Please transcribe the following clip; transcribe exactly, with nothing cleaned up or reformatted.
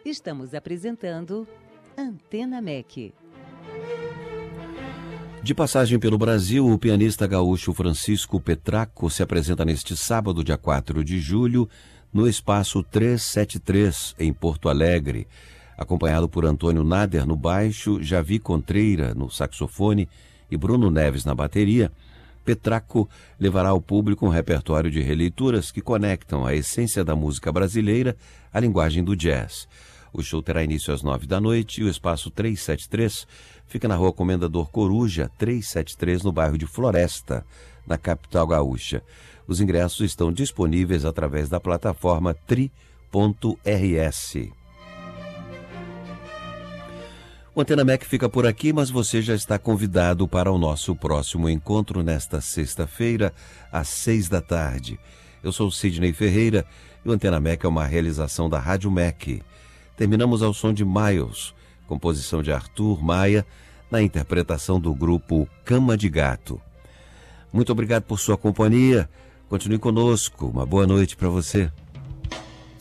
Estamos apresentando Antena M E C. De passagem pelo Brasil, o pianista gaúcho Francisco Petracco se apresenta neste sábado, dia quatro de julho, no Espaço trezentos e setenta e três, em Porto Alegre, acompanhado por Antônio Nader no baixo, Javi Contreira no saxofone e Bruno Neves na bateria. Petracco levará ao público um repertório de releituras que conectam a essência da música brasileira à linguagem do jazz. O show terá início às nove da noite e o Espaço trezentos e setenta e três fica na Rua Comendador Coruja, trezentos e setenta e três, no bairro de Floresta, na capital gaúcha. Os ingressos estão disponíveis através da plataforma tri ponto r s. O Antena M E C fica por aqui, mas você já está convidado para o nosso próximo encontro nesta sexta-feira, às seis da tarde. Eu sou Sidney Ferreira e o Antena M E C é uma realização da Rádio M E C. Terminamos ao som de Miles, composição de Arthur Maia, na interpretação do grupo Cama de Gato. Muito obrigado por sua companhia. Continue conosco. Uma boa noite para você.